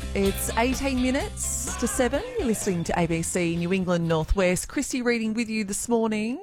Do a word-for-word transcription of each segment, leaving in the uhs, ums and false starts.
It's eighteen minutes to seven. You're listening to A B C New England Northwest. Christy reading with you this morning.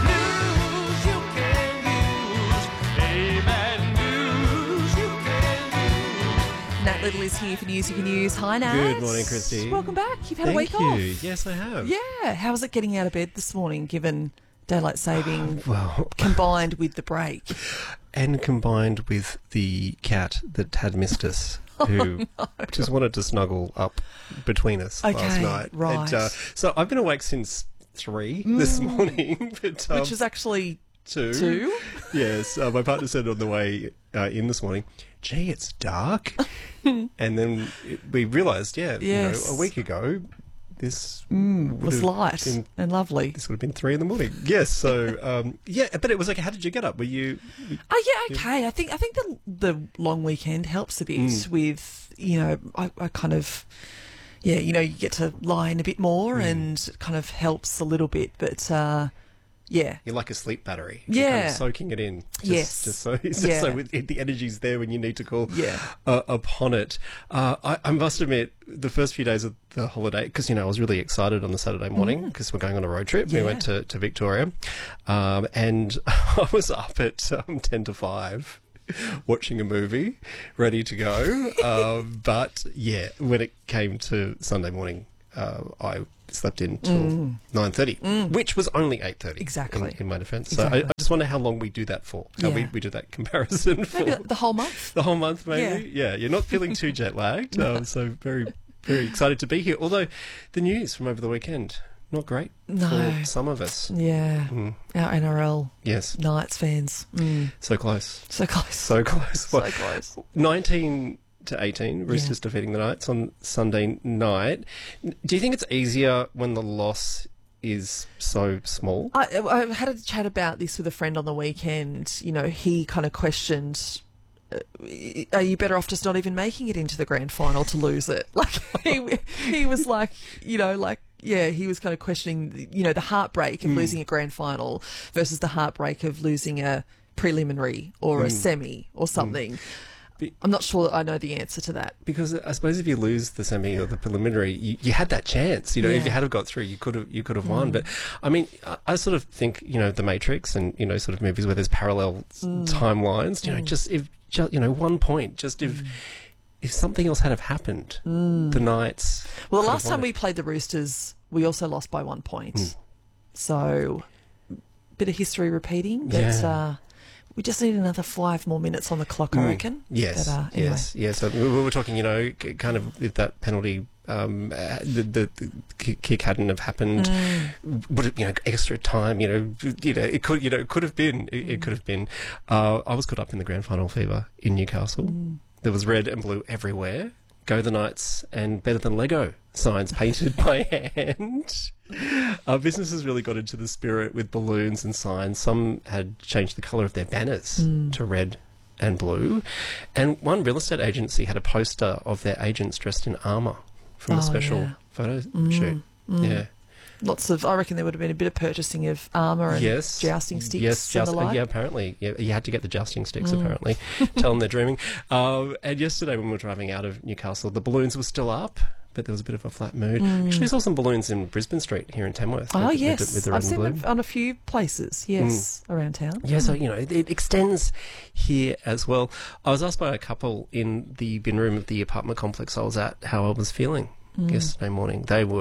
Nat Little is here for news you can use. Hi, Nat. Good morning, Christy. Welcome back. You've had Thank a week you. off. Yes, I have. Yeah. How was it getting out of bed this morning, given daylight saving Well, combined with the break? and combined with the cat that had missed us, who Oh, no. just wanted to snuggle up between us last Okay, night. right. And, uh, so I've been awake since three this morning. But, um, Which is actually two. two. Yes. Uh, my partner said on the way uh, in this morning, gee, it's dark. And then it, we realised, yeah, Yes. you know, a week ago, this Mm, would was have light been- and lovely. This would have been three in the morning. Yes. So, um, yeah, but it was like, how did you get up? Were you? Oh yeah, okay. I think I think the the long weekend helps a bit Mm. with, you know, I, I kind of, yeah, you know, you get to lie in a bit more Mm. and it kind of helps a little bit. But uh, yeah, You're like a sleep battery. You're kind Yeah. of soaking it in. Just, Yes. Just so, just Yeah. so with, the energy's there when you need to call Yeah. uh, upon it. Uh, I, I must admit, the first few days of the holiday, because, you know, I was really excited on the Saturday morning because we're going on a road trip. Yeah. We went to, to Victoria. Um, and I was up at um, ten to five. Watching a movie, ready to go. um, but, yeah, when it came to Sunday morning, uh, I slept in till Mm. nine thirty, which was only eight thirty. Exactly. In, in my defence. Exactly. So I, I just wonder how long we do that for. How we, Yeah. we do that comparison for. maybe the whole month. The whole month, maybe? Yeah, you're not feeling too jet lagged. um, so very, very excited to be here. Although the news from over the weekend, not great No. for some of us. Yeah, Mm. our N R L Yes, Knights fans, mm. so close. so close, So close. so Well, close. nineteen to eighteen, Roosters defeating the Knights on Sunday night. Do you think it's easier when the loss is so small? I, I had a chat about this with a friend on the weekend. You know, he kind of questioned, uh, are you better off just not even making it into the grand final to lose it? Like, he, he was like, you know, like, yeah, he was kind of questioning, you know, the heartbreak of losing a grand final versus the heartbreak of losing a preliminary or a semi or something. Be- I'm not sure that I know the answer to that. Because I suppose if you lose the semi or the preliminary, you, you had that chance. You know, if Yeah. you had have got through, you could have you could have won. But I mean, I, I sort of think, you know, The Matrix and, you know, sort of movies where there's parallel s timelines. You know, just if just you know one point, just if if something else had have happened, the Knights. Well, the could last have time won we it. played the Roosters, we also lost by one point. So, bit of history repeating, but Yeah. uh, we just need another five more minutes on the clock, I reckon. Yes, But, uh, anyway. yes, yes. So we we were talking, you know, k- kind of if that penalty, um, uh, the, the, the ki- kick hadn't have happened, Mm. would it, you know, extra time, you know, you know, it could, you know, it could have been, it, it could have been. Uh, I was caught up in the grand final fever in Newcastle. Mm. There was red and blue everywhere. Go the Knights and better than Lego signs painted by hand. Our businesses really got into the spirit with balloons and signs. Some had changed the colour of their banners Mm. to red and blue. And one real estate agency had a poster of their agents dressed in armour from Oh, a special yeah. photo Mm, shoot. mm. Yeah. Lots of, I reckon there would have been a bit of purchasing of armour and Yes. jousting sticks Yes, and joust- the like. yeah, apparently. Yeah, you had to get the jousting sticks, Mm. apparently. Tell them they're dreaming. Um, and yesterday when we were driving out of Newcastle, the balloons were still up, but there was a bit of a flat mood. Actually, saw some balloons in Brisbane Street here in Tamworth. Mm. Oh, with, with yes. the, with the red I've and seen blue. them on a few places, yes, around town. Yeah, so, you know, it, it extends here as well. I was asked by a couple in the bin room of the apartment complex I was at how I was feeling Mm. yesterday morning. They were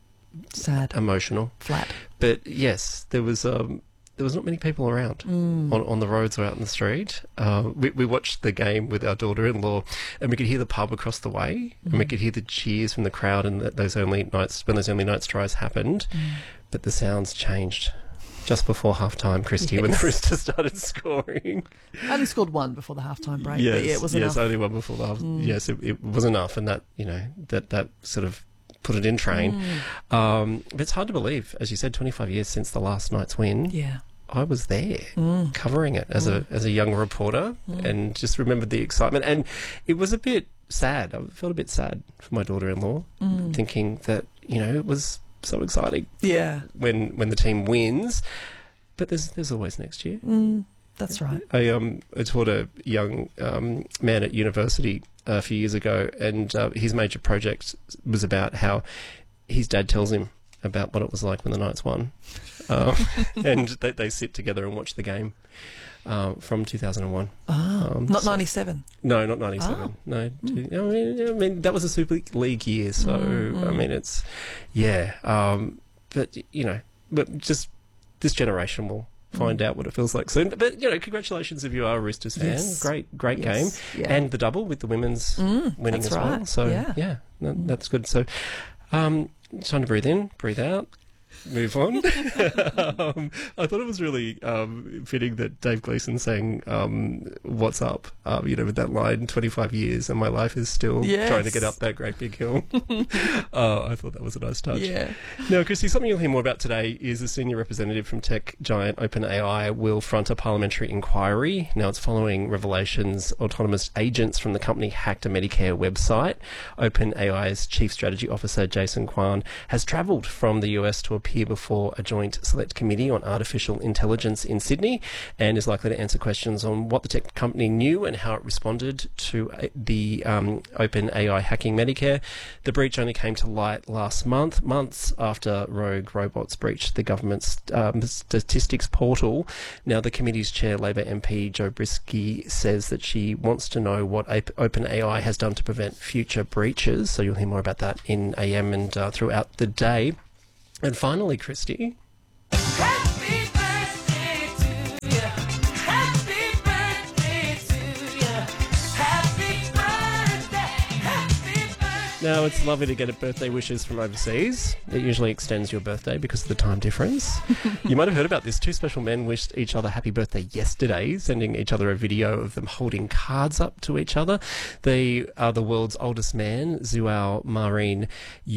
Sad. emotional. Flat. But, yes, there was... Um, there was not many people around Mm. on, on the roads or out in the street. Uh, we, we watched the game with our daughter-in-law, and we could hear the pub across the way, and we could hear the cheers from the crowd, and that those only nights when those only nights tries happened. But the sounds changed just before half-time, Christy, when the Yes. Roosters started scoring. Only scored one before the halftime break, Yes, but yeah, it was yes, enough. only one before the half. Yes, it, it was enough, and that you know that that sort of put it in train. Um, but it's hard to believe, as you said, twenty-five years since the last night's win. Yeah. I was there Mm. covering it as a as a young reporter, and just remembered the excitement. And it was a bit sad. I felt a bit sad for my daughter-in-law, Mm. thinking that you know it was so exciting Yeah. when when the team wins. But there's there's always next year. Mm. That's right. I um I taught a young um, man at university a few years ago, and uh, his major project was about how his dad tells him about what it was like when the Knights won. Um, and they, they sit together and watch the game uh, from two thousand one. Oh, um, not so, ninety-seven? No, not ninety-seven. Oh. No, mm. I, mean, I mean, that was a Super League year, so, mm, I mean, it's, yeah. Um, but, you know, but just this generation will find out what it feels like soon. But, you know, congratulations if you are a Roosters fan. Yes. Great, great yes. game. Yeah. And the double with the women's mm, winning as well. Right. So, yeah, yeah no, that's good. So, um, time to breathe in, breathe out. Move on. um, I thought it was really um, fitting that Dave Gleeson sang um, "What's Up," um, you know, with that line, twenty-five years and my life is still yes. trying to get up that great big hill. uh, I thought that was a nice touch. Yeah. Now, Christy, something you'll hear more about today is a senior representative from tech giant OpenAI will front a parliamentary inquiry. Now, it's following revelations autonomous agents from the company hacked a Medicare website. OpenAI's chief strategy officer, Jason Kwan, has travelled from the U S to appear before a joint select committee on artificial intelligence in Sydney and is likely to answer questions on what the tech company knew and how it responded to the um, OpenAI hacking Medicare. The breach only came to light last month, months after rogue robots breached the government's um, statistics portal. Now, the committee's chair, Labor M P Jo Brisky, says that she wants to know what OpenAI has done to prevent future breaches. So you'll hear more about that in A M and uh, throughout the day. And finally, Christy. Happy birthday to you. Happy birthday to you. Happy birthday. Happy birthday. Now, it's lovely to get a birthday wishes from overseas. It usually extends your birthday because of the time difference. You might have heard about this. Two special men wished each other happy birthday yesterday, sending each other a video of them holding cards up to each other. They are the world's oldest man, João Marinho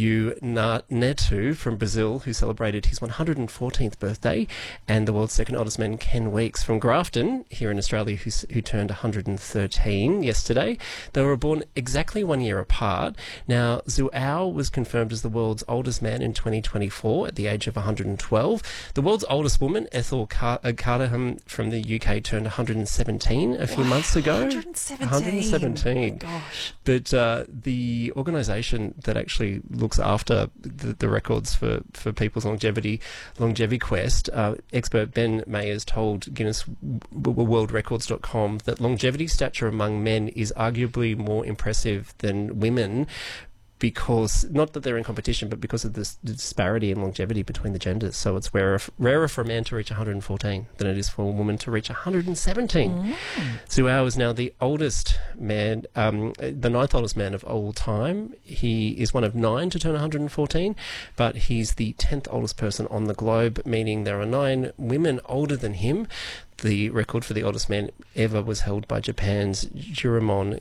Neto from Brazil, who celebrated his one hundred fourteenth birthday, and the world's second oldest man, Ken Weeks from Grafton, here in Australia, who, who turned one hundred thirteen yesterday. They were born exactly one year apart. Now, João was confirmed as the world's oldest man in twenty twenty-four at the age of one hundred twelve. The world's oldest woman, Ethel Car- uh, Carterham from the U K, turned one hundred seventeen a few wow, months ago. one hundred seventeen. one hundred seventeen. Gosh. But uh, the organisation that actually looks after the, the records for, for people's longevity, Longevity Quest, uh, expert Ben Mayers told Guinness World Records dot com that longevity stature among men is arguably more impressive than women, because, not that they're in competition, but because of this disparity in longevity between the genders. So it's rarer, rarer for a man to reach one hundred fourteen than it is for a woman to reach one hundred seventeen. Mm. João is now the oldest man, um, the ninth oldest man of all time. He is one of nine to turn one hundred fourteen, but he's the tenth oldest person on the globe, meaning there are nine women older than him. The record for the oldest man ever was held by Japan's Juremon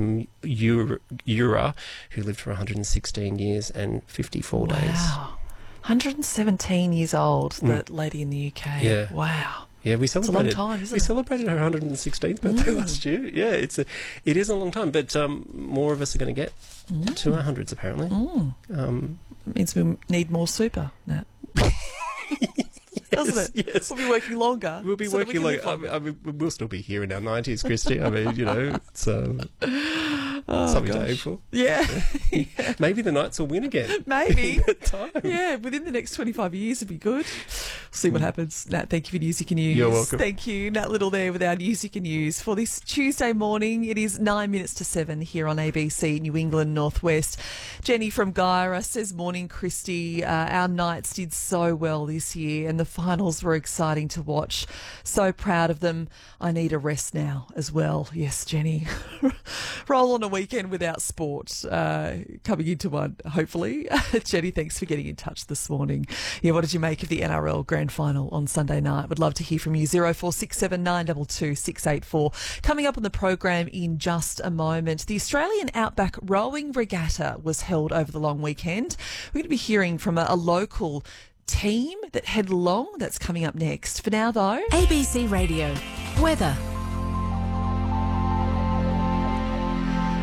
Kimura, who lived for one hundred sixteen years and fifty-four wow. days. Wow. one hundred seventeen years old, Mm. that lady in the U K. Yeah. Wow. Yeah, we celebrated. It's a long time, isn't we it? celebrated her one hundred sixteenth birthday Mm. last year. Yeah, it's a, it is a long time, but um, more of us are going to get Mm. to our hundreds apparently. Mm. Um, It means we need more super, Nat. Doesn't it? Yes. We'll be working longer. We'll be so that we working can like live I longer. mean, I mean, we'll still be here in our nineties, Christy. I mean, you know, it's um, Oh, something to gosh. aim for. Yeah. yeah. Maybe the Knights will win again. Maybe. At time. Yeah, within the next twenty-five years would be good. See what happens. Nat, thank you for News You Can News. You're welcome. Thank you, Nat Little there with our News You Can News. For this Tuesday morning, it is nine minutes to seven here on A B C New England Northwest. Jenny from Gyra says, morning, Christy. Uh, our Knights did so well this year and the finals were exciting to watch. So proud of them. I need a rest now as well. Yes, Jenny. Roll on a weekend without sport. Uh, coming into one, hopefully. Jenny, thanks for getting in touch this morning. Yeah, what did you make of the N R L Grand Final on Sunday night? Would love to hear from you. zero four six seven nine two two six eight four. Coming up on the program in just a moment, the Australian Outback Rowing Regatta was held over the long weekend. We're going to be hearing from a, a local team that head along. That's coming up next. For now, though, A B C Radio. Weather.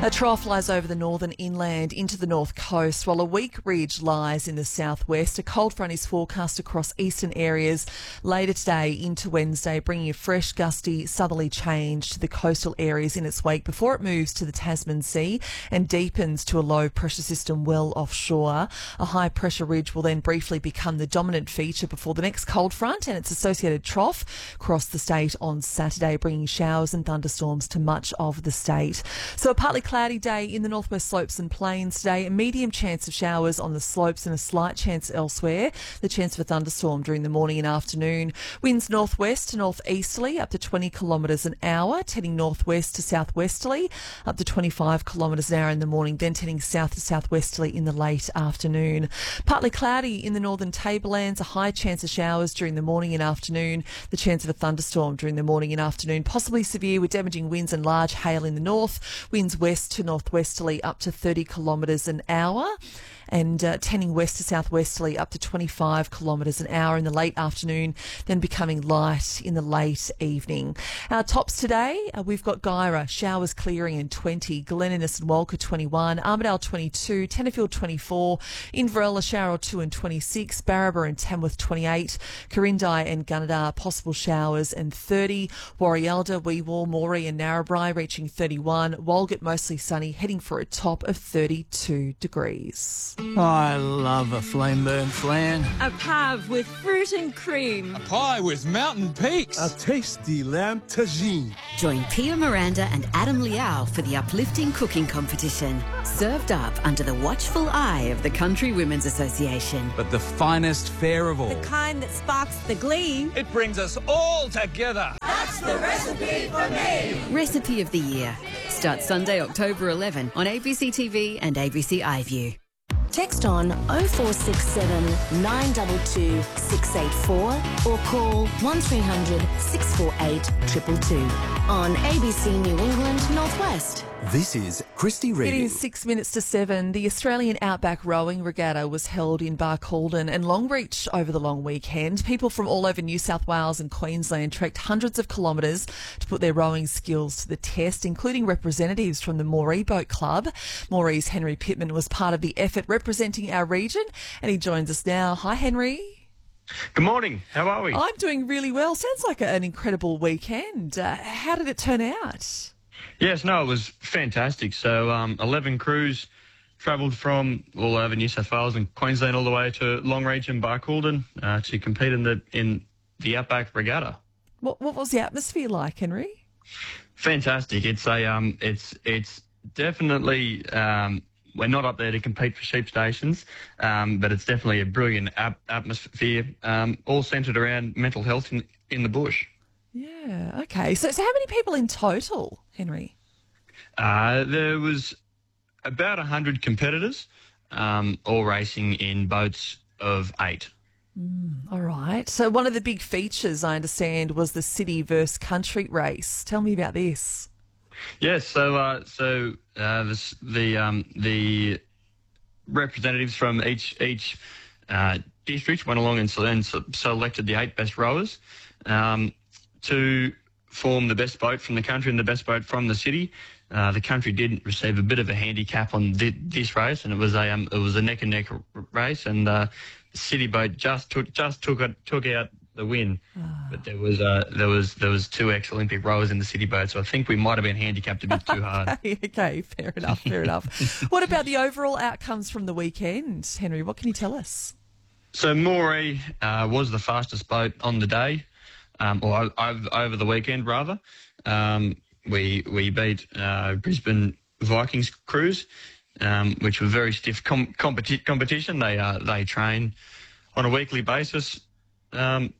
A trough lies over the northern inland into the north coast, while a weak ridge lies in the southwest. A cold front is forecast across eastern areas later today into Wednesday, bringing a fresh, gusty southerly change to the coastal areas in its wake before it moves to the Tasman Sea and deepens to a low pressure system well offshore. A high pressure ridge will then briefly become the dominant feature before the next cold front and its associated trough cross the state on Saturday, bringing showers and thunderstorms to much of the state. So a partly cloudy day in the northwest slopes and plains today, a medium chance of showers on the slopes and a slight chance elsewhere. The chance of a thunderstorm during the morning and afternoon. Winds northwest to northeasterly up to twenty kilometres an hour, heading northwest to southwesterly up to twenty-five kilometres an hour in the morning, then heading south to southwesterly in the late afternoon. Partly cloudy in the northern tablelands, a high chance of showers during the morning and afternoon. The chance of a thunderstorm during the morning and afternoon, possibly severe with damaging winds and large hail in the north. Winds west to northwesterly up to thirty kilometres an hour and uh, tending west to southwesterly up to twenty-five kilometres an hour in the late afternoon, then becoming light in the late evening. Our tops today, uh, we've got Guyra, showers clearing in twenty, Glen Innes and Walker twenty-one, Armidale twenty-two, Tenterfield twenty-four, Inverell a shower or two and twenty-six, Barraba and Tamworth twenty-eight, Corindai and Gunnedah possible showers and thirty, Warrialda, Weewar, Moree and Narrabri reaching thirty-one, Walgett mostly sunny, heading for a top of thirty-two degrees. I love a flame burn flan. A pav with fruit and cream. Pie with mountain peaks. A tasty lamb tagine. Join Pia Miranda and Adam Liao for the uplifting cooking competition. Served up under the watchful eye of the Country Women's Association. But the finest fare of all. The kind that sparks the glee. It brings us all together. That's the recipe for me. Recipe of the Year. Starts Sunday, October eleventh on A B C T V and A B C iView. Text on oh four six seven, nine two two, six eight four or call one three hundred, six four eight, two two two on A B C New England Northwest. This is Christy It Reading. is six minutes to seven. The Australian Outback Rowing Regatta was held in Barcaldine and Longreach over the long weekend. People from all over New South Wales and Queensland trekked hundreds of kilometres to put their rowing skills to the test, including representatives from the Moree Boat Club. Moree's Henry Pittman was part of the effort representing our region, and he joins us now. Hi, Henry. Good morning. How are we? I'm doing really well. Sounds like an incredible weekend. Uh, how did it turn out? Yes, no, it was fantastic. So um, eleven crews travelled from all over New South Wales and Queensland all the way to Longreach and Barcaldine uh, to compete in the in the Outback Regatta. What what was the atmosphere like, Henry? Fantastic. It's a um, it's it's definitely um, we're not up there to compete for sheep stations, um, but it's definitely a brilliant ap- atmosphere, um, all centred around mental health in in the bush. Yeah, okay. So, so how many people in total, Henry? Uh, there was about one hundred competitors, um, all racing in boats of eight. Mm, all right. So one of the big features, I understand, was the city versus country race. Tell me about this. Yes, so uh, so uh, this, the um, the representatives from each each uh, district went along and, so, and so selected the eight best rowers Um, to form the best boat from the country and the best boat from the city. Uh, the country did receive a bit of a handicap on th- this race, and it was a um, it was a neck and neck r- race, and uh, the city boat just took just took it, took out the win. Oh. But there was uh, there was there was two ex-Olympic rowers in the city boat, so I think we might have been handicapped a bit too hard. okay, okay, fair enough, fair enough. What about the overall outcomes from the weekend, Henry? What can you tell us? So Moree uh, was the fastest boat on the day. Um, or over, over the weekend, rather. Um, we we beat uh, Brisbane Vikings crews, um, which were very stiff com- competi- competition. They uh, they train on a weekly basis, um,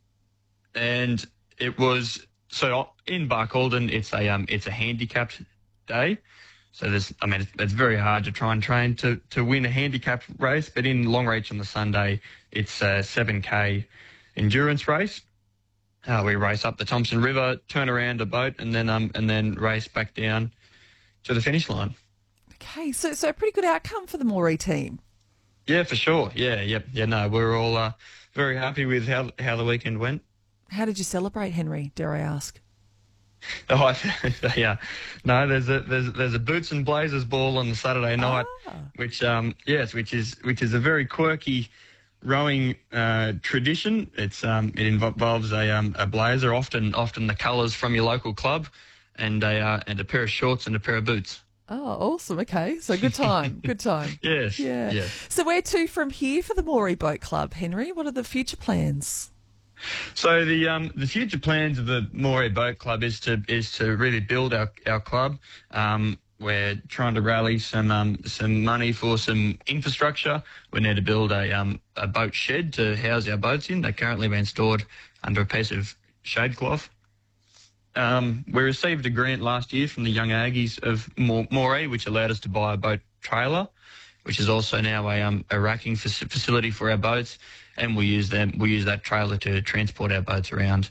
and it was so in Barcaldine. It's a um, it's a handicapped day. So there's, I mean, it's, it's very hard to try and train to to win a handicapped race. But in Longreach on the Sunday, it's a seven K endurance race. Uh, we race up the Thompson River, turn around a boat, and then um and then race back down to the finish line. Okay, so so a pretty good outcome for the Moree team. Yeah, for sure. Yeah, yep, yeah. No, we're all uh, very happy with how how the weekend went. How did you celebrate, Henry? Dare I ask? Oh, yeah. No, there's a there's there's a Boots and Blazers ball on the Saturday night, Ah. which um yes, which is which is a very quirky rowing uh, tradition. It's um it involves a um a blazer, often often the colours from your local club, and a uh, and a pair of shorts and a pair of boots. Oh, awesome. Okay. So good time. Good time. Yes. Yeah. Yes. So where to from here for the Moree Boat Club, Henry? What are the future plans? So the um the future plans of the Moree Boat Club is to is to really build our our club. Um, we're trying to rally some um some money for some infrastructure. We need to build a um a boat shed to house our boats in. They're currently being stored under a piece of shade cloth. Um, we received a grant last year from the Young Aggies of Moree, which allowed us to buy a boat trailer, which is also now a um a racking fac- facility for our boats, and we use them we use that trailer to transport our boats around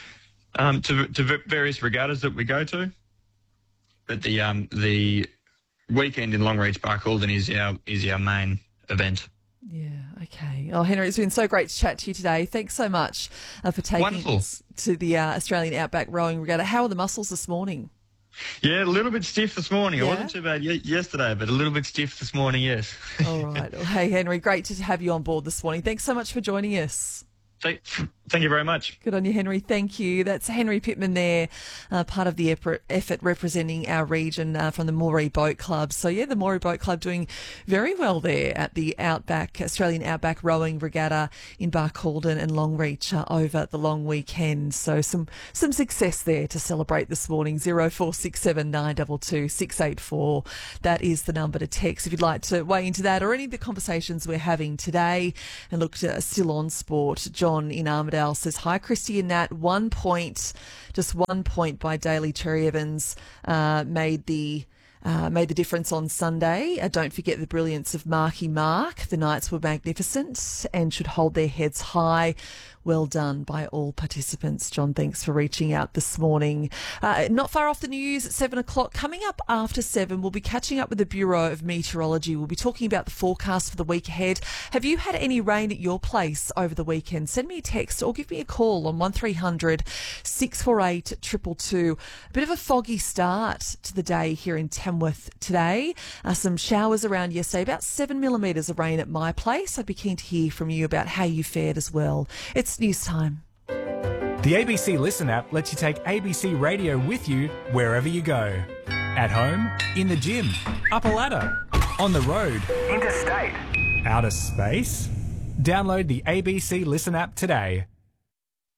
um to to various regattas that we go to. But the um the weekend in Longreach Barcaldine is our is our main event. Yeah, okay. Oh, Henry, it's been so great to chat to you today. Thanks so much uh, for taking Wonderful. us to the uh, Australian Outback Rowing Regatta. How are the muscles this morning? Yeah, a little bit stiff this morning. Yeah? It wasn't too bad y- yesterday, but a little bit stiff this morning, yes. All right. Well, hey, Henry, great to have you on board this morning. Thanks so much for joining us. Thank, thank you very much. Good on you, Henry. Thank you. That's Henry Pittman there, uh, part of the effort, effort representing our region uh, from the Moree Boat Club. So, yeah, the Moree Boat Club doing very well there at the Outback, Australian Outback Rowing Regatta in Barcaldine and Longreach uh, over the long weekend. So some some success there to celebrate this morning. zero four six seven nine two two six eight four. That is the number to text if you'd like to weigh into that or any of the conversations we're having today. And look, uh, still on sport, John in Armidale says, hi, Christy and Nat. One point, just one point by Daly Cherry Evans uh, made the uh, made the difference on Sunday. Uh, don't forget the brilliance of Marky Mark. The Knights were magnificent and should hold their heads high. Well done by all participants. John, thanks for reaching out this morning. Uh, not far off the news at seven o'clock. Coming up after seven, we'll be catching up with the Bureau of Meteorology. We'll be talking about the forecast for the week ahead. Have you had any rain at your place over the weekend? Send me a text or give me a call on one three hundred six four eight two two two. A bit of a foggy start to the day here in Tamworth today. Uh, some showers around yesterday, about seven millimetres of rain at my place. I'd be keen to hear from you about how you fared as well. It's news time. The A B C Listen app lets you take A B C Radio with you wherever you go. At home, in the gym, up a ladder, on the road, interstate, outer space. Download the A B C Listen app today.